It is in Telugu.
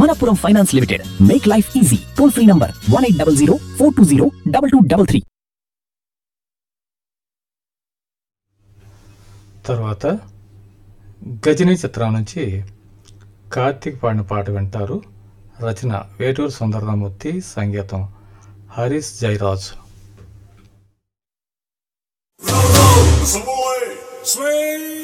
Manappuram finance limited, make life easy. Toll free number 1800 420 2233. తర్వాత గజనీ చిత్రం నుంచి కార్తీక్ పాడిన పాట వింటారు. రచన వేటూరు సుందరరామూర్తి, సంగీతం హరీష్ జయరాజ్. Swing.